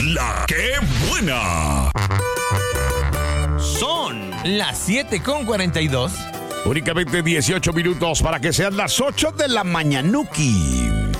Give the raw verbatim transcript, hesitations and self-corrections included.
La que buena. Son las siete con cuarenta y dos. Únicamente dieciocho minutos para que sean las ocho de la mañanuki.